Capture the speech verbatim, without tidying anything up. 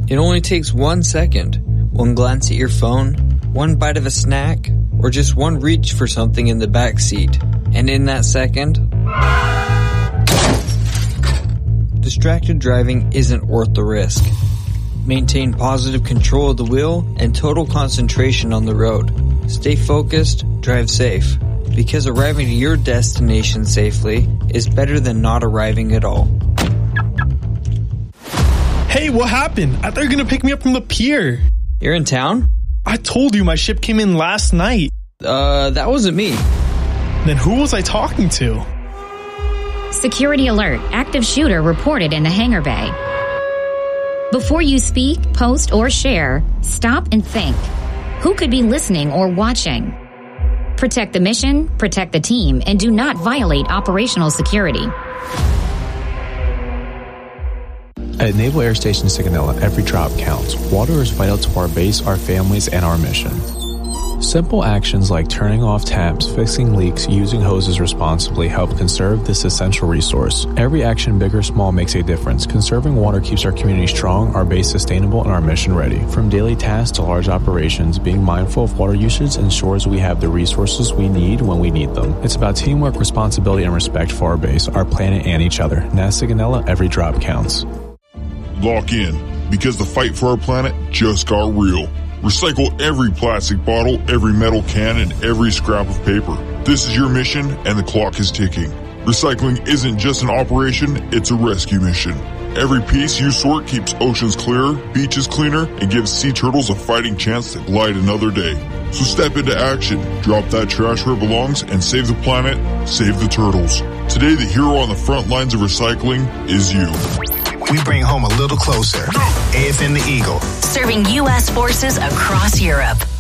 It only takes one second, one glance at your phone, one bite of a snack, or just one reach for something in the back seat. And in that second, distracted driving isn't worth the risk. Maintain positive control of the wheel and total concentration on the road. Stay focused, drive safe, because arriving to your destination safely is better than not arriving at all. Hey, what happened? I thought you were going to pick me up from the pier. You're in town? I told you my ship came in last night. Uh, that wasn't me. Then who was I talking to? Security alert. Active shooter reported in the hangar bay. Before you speak, post, or share, stop and think. Who could be listening or watching? Protect the mission, protect the team, and do not violate operational security. At Naval Air Station Sigonella, every drop counts. Water is vital to our base, our families, and our mission. Simple actions like turning off taps, fixing leaks, using hoses responsibly help conserve this essential resource. Every action, big or small, makes a difference. Conserving water keeps our community strong, our base sustainable, and our mission ready. From daily tasks to large operations, being mindful of water usage ensures we have the resources we need when we need them. It's about teamwork, responsibility, and respect for our base, our planet, and each other. N A S Sigonella, every drop counts. Lock in, because the fight for our planet just got real. Recycle every plastic bottle, every metal can, and every scrap of paper. This is your mission, and the clock is ticking. Recycling isn't just an operation, it's a rescue mission. Every piece you sort keeps oceans clearer, beaches cleaner, and gives sea turtles a fighting chance to glide another day. So step into action, drop that trash where it belongs, and save the planet, save the turtles. Today, the hero on the front lines of recycling is you. We bring home a little closer. A F M The Eagle. Serving U S forces across Europe.